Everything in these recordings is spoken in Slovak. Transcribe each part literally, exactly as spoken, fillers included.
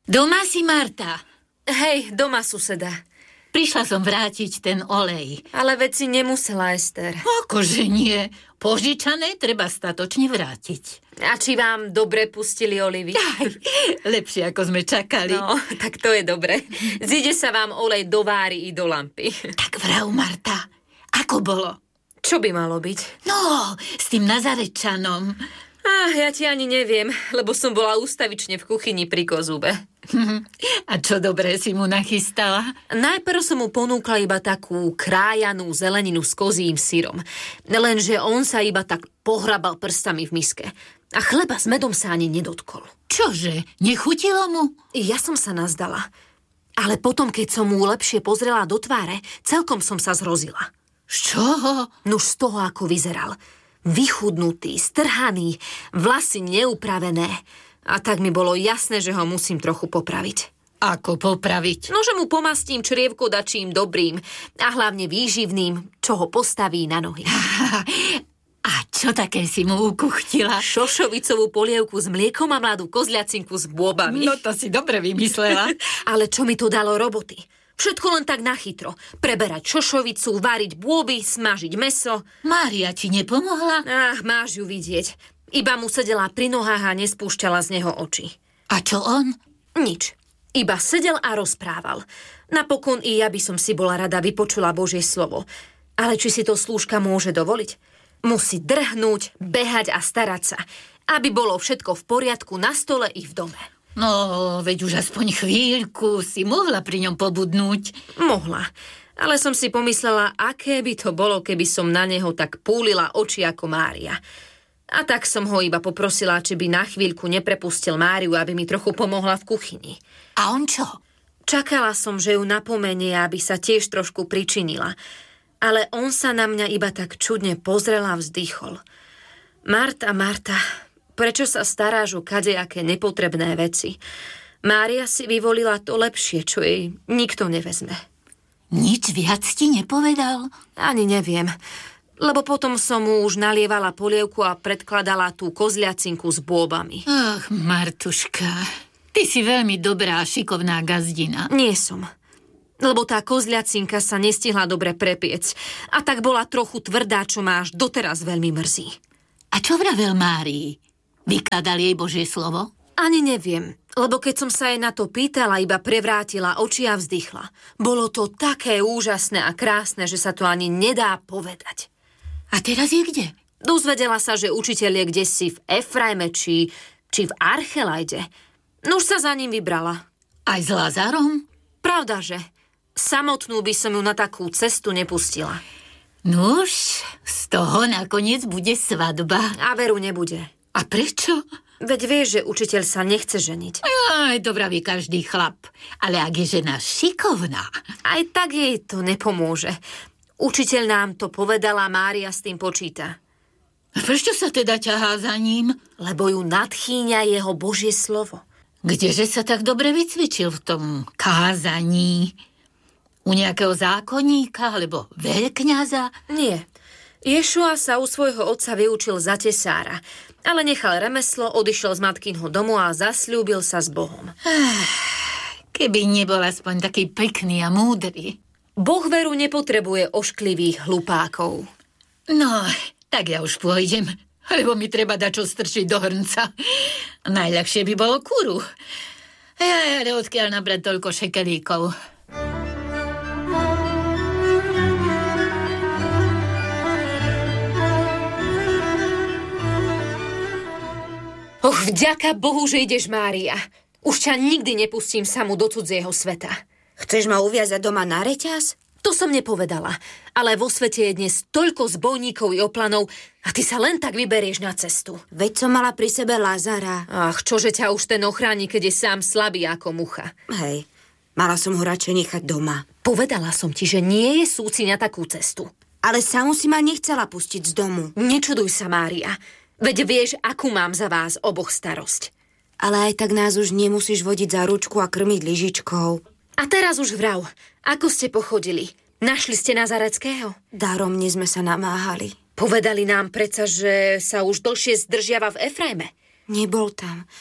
Doma si, Marta? Hej, doma, suseda. Prišla som vrátiť ten olej. Ale veď si nemusela, Ester. Akože nie. Požičané treba statočne vrátiť. A či vám dobre pustili olivy? Aj, lepšie, ako sme čakali. No, tak to je dobre. Zíde sa vám olej do váry i do lampy. Tak vrav, Marta, ako bolo? Čo by malo byť? No, s tým Nazarečanom. Ah, ja ti ani neviem, lebo som bola ústavične v kuchyni pri kozube. A čo dobré si mu nachystala? Najprv som mu ponúkla iba takú krájanú zeleninu s kozím syrom. Lenže on sa iba tak pohrabal prstami v miske. A chleba s medom sa ani nedotkol. Čože? Nechutilo mu? Ja som sa nazdala. Ale potom, keď som mu lepšie pozrela do tváre, celkom som sa zrozila. Z čoho? Nuž z toho, ako vyzeral. Vychudnutý, strhaný, vlasy neupravené. A tak mi bolo jasné, že ho musím trochu popraviť. Ako popraviť? No, že mu pomastím črievko dačím dobrým a hlavne výživným, čo ho postaví na nohy. A čo také si mu ukuchtila? Šošovicovú polievku s mliekom a mladú kozliacinku s bôbami. No to si dobre vymyslela. Ale čo mi to dalo roboty? Všetko len tak nachytro. Preberať šošovicu, variť bôby, smažiť mäso. Mária ti nepomohla? Ach, máš ju vidieť. Iba mu sedela pri nohách a nespúšťala z neho oči. A čo on? Nič. Iba sedel a rozprával. Napokon i ja by som si bola rada vypočula Božie slovo. Ale či si to slúžka môže dovoliť? Musí drhnúť, behať a starať sa, aby bolo všetko v poriadku na stole i v dome. No, veď už aspoň chvíľku si mohla pri ňom pobudnúť. Mohla, ale som si pomyslela, aké by to bolo, keby som na neho tak púlila oči ako Mária. A tak som ho iba poprosila, či by na chvíľku neprepustil Máriu, aby mi trochu pomohla v kuchyni. A on čo? Čakala som, že ju napomenie, aby sa tiež trošku pričinila. Ale on sa na mňa iba tak čudne pozrel a vzdychol. Marta, Marta... Prečo sa staráš o kadejaké nepotrebné veci? Mária si vyvolila to lepšie, čo jej nikto nevezme. Nič viac ti nepovedal? Ani neviem, lebo potom som mu už nalievala polievku a predkladala tú kozliacinku s bôbami. Ach, Martuška, ty si veľmi dobrá a šikovná gazdina. Nie som, lebo tá kozliacinka sa nestihla dobre prepiec a tak bola trochu tvrdá, čo ma až doteraz veľmi mrzí. A čo vravel Márii? Vykladal jej Božie slovo? Ani neviem, lebo keď som sa jej na to pýtala, iba prevrátila oči a vzdychla. Bolo to také úžasné a krásne, že sa to ani nedá povedať. A teraz je kde? Dozvedela sa, že učiteľ je kdesi v Efraime, či, či v Archelajde. No už sa za ním vybrala. Aj s Lázarom? Pravdaže. Samotnú by som ju na takú cestu nepustila. Nuž, z toho nakoniec bude svadba. A veru nebude. A prečo? Veď vieš, že učiteľ sa nechce ženiť. Aj, to vraví každý chlap. Ale ak je žena šikovná... Aj tak jej to nepomôže. Učiteľ nám to povedala, Mária s tým počíta. A prečo sa teda ťahá za ním? Lebo ju nadchýňa jeho Božie slovo. Kdeže sa tak dobre vycvičil v tom kázaní? U nejakého zákonníka alebo veľkňaza? Nie. Ješua sa u svojho otca vyučil za tesára, ale nechal remeslo, odišiel z matkinho domu a zasľúbil sa s Bohom. Keby nebol aspoň taký pekný a múdry. Boh veru nepotrebuje ošklivých hlupákov. No, tak ja už pôjdem, lebo mi treba dať čo strčiť do hrnca. Najľahšie by bolo kuru. Ja, ale odkiaľ nabrať toľko šekelíkov? Och, vďaka Bohu, že ideš, Mária. Už ťa nikdy nepustím samu do cudzieho sveta. Chceš ma uviazať doma na reťaz? To som nepovedala, ale vo svete je dnes toľko zbojníkov i oplanov a ty sa len tak vyberieš na cestu. Veď som mala pri sebe Lázara. Ach, čože ťa už ten ochráni, keď je sám slabý ako mucha. Hej, mala som ho radšej nechať doma. Povedala som ti, že nie je súci na takú cestu. Ale samu si ma nechcela pustiť z domu. Nečuduj sa, Mária. Veď vieš, akú mám za vás oboch starosť. Ale aj tak nás už nemusíš vodiť za ručku a krmiť lyžičkou. A teraz už vrav, ako ste pochodili? Našli ste Nazareckého? Darom nie sme sa namáhali. Povedali nám predsa, že sa už dlhšie zdržiava v Efraime. Nebol tam.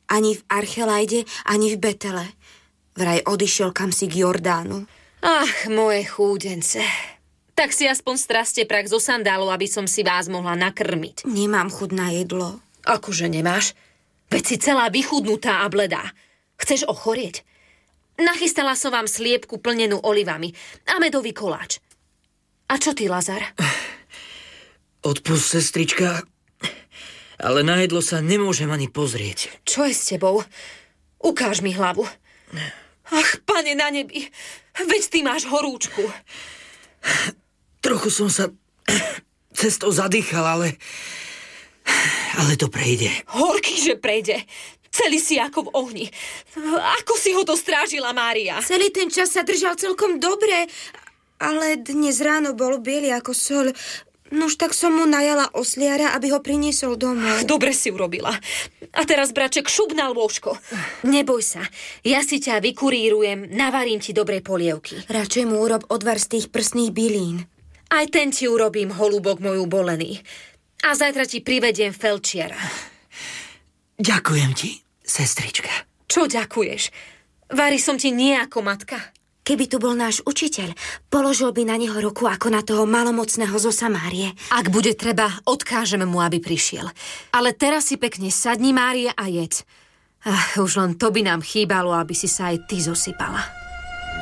Ani v Archelajde, ani v Betele. Vraj odišiel kamsi k Jordánu. Ach, moje chúdence. Tak si aspoň straste prak zo sandálov, aby som si vás mohla nakrmiť. Nemám chuť na jedlo. Akože nemáš? Veď si celá vychudnutá a bledá. Chceš ochorieť? Nachystala som vám sliepku plnenú olivami a medový koláč. A čo ty, Lazar? Odpusť, sestrička, ale na jedlo sa nemôžem ani pozrieť. Čo je s tebou? Ukáž mi hlavu. Ach, pane na nebi, veď ty máš horúčku. Trochu som sa cestou zadýchal, ale... Ale to prejde. Horký, že prejde. Celý si ako v ohni. Ako si ho to strážila, Mária? Celý ten čas sa držal celkom dobre, ale dnes ráno bol biely ako soľ. Nož tak som mu najala osliara, aby ho priniesol domov. Dobre si urobila. A teraz, braček, šup na lôžko. Neboj sa, ja si ťa vykurírujem, navarím ti dobrej polievky. Radšej mu urob odvar z tých prsných bylín. Aj ten ti urobím, holúbok môj ubolený. A zajtra ti privediem felčiara. Ďakujem ti, sestrička. Čo ďakuješ? Vári som ti nie ako matka. Keby tu bol náš učiteľ, položil by na neho ruku ako na toho malomocného zo Samárie. Ak bude treba, odkážeme mu, aby prišiel. Ale teraz si pekne sadni, Mária, a jedz. Ach, už len to by nám chýbalo, aby si sa aj ty zosypala.